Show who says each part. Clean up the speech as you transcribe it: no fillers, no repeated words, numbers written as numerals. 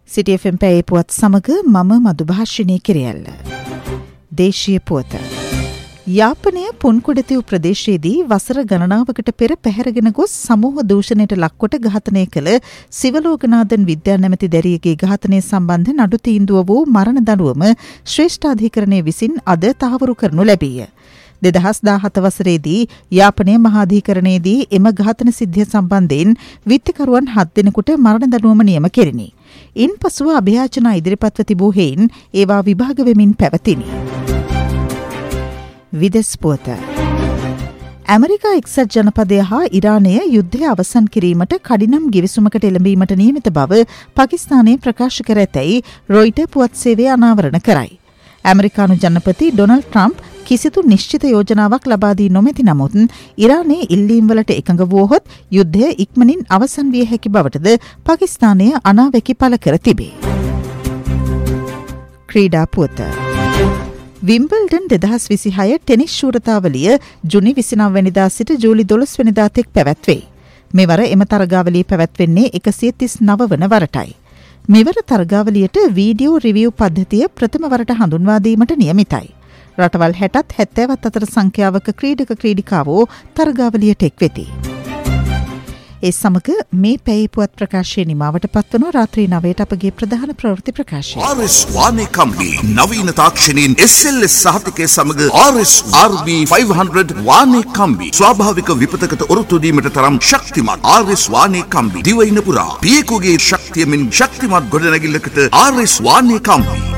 Speaker 1: සිටි FM පැයේ පුවත් සමග මම මధుභාෂිනී කිරියල්ල. දේශීය පුවත. යාපනය පුන්කුඩතිව් ප්‍රදේශයේදී වසර ගණනාවකට පෙර පැහැරගෙන ගොස් සමූහ දූෂණයට ලක්කොට ඝාතනය කළ සිවලෝකනාදන් විද්‍යා නැමැති දැරියගේ ඝාතනය සම්බන්ධ නඩු තීන්දුව වූ මරණ දඬුවම ශ්‍රේෂ්ඨාධිකරණය විසින් අද තහවුරු කරනු ලැබීය. 2017 වසරේදී යාපනය මහාධිකරණයේදී එම ඝාතන සිද්ධිය සම්බන්ධයෙන් විත්තිකරුවන් 7 දෙනෙකුට මරණ දඬුවම නියම කෙරිණි. ඉන්පසුව අභයාචනා ඉදිරිපත්ව තිබූ හේයින් ඒවා විභාග වෙමින් පැවතිණි. විදෙස් පුවත. ඇමරිකා එක්සත් ජනපදය හා ඉරානය යුද්ධය අවසන් කිරීමට කඩිනම් ගිවිසුමකට එළඹීමට නියමිත බව පාකිස්තානය ප්‍රකාශ කර ඇතැයි රොයිටර් පුවත් සේවය අනාවරණ කරයි. ඇමරිකානු ජනපති ඩොනල්ඩ් ට්‍රම්ප් කිසිදු නිශ්චිත යෝජනාවක් ලබා දී නොමැති නමුත් ඉරානයේ ඉල්ලීම්වලට එකඟ වුවහොත් යුද්ධය ඉක්මනින් අවසන් විය හැකි බවටද පාකිස්තානය අනාවැකි පළ කර තිබේ. ක්‍රීඩා පුවත. විම්බල්ඩන් 2026 ටෙනිස් ශූරතාවලිය ජුනි 29 වෙනිදා සිට ජූලි 12 වෙනිදා තෙක් පැවැත්වේ. මෙවර එම තරගාවලිය පැවැත්වෙන්නේ 139 වන වරටයි. මෙවර තරගාවලියට වීඩියෝ රිවිව් පද්ධතිය ප්‍රථම වරට හඳුන්වා දීමට නියමිතයි. රටවල් 60ත් 70ත් අතර සංඛ්‍යාවක ක්‍රීඩක ක්‍රීඩිකාවෝ තරගාවලියට එක් වෙති. ඒ සමග මේ පැයේ පුවත් ප්‍රකාශය නිමාවට පත්වන රාත්‍රී 9ට අපගේ ප්‍රධාන ප්‍රවෘත්ති ප්‍රකාශය.
Speaker 2: RS වානේ කම්පනි නවීන තාක්ෂණයෙන් SLS සහතිකයේ සමග RS RB 500 වානේ කම්බි ස්වාභාවික විපතකට ඔරොත්තු දීමට තරම් ශක්තිමත් RS වානේ කම්බි දිවයින පුරා පියෙකුගේ ශක්තියමින් ශක්තිමත් ගොඩනැගිල්ලකට RS වානේ කම්බි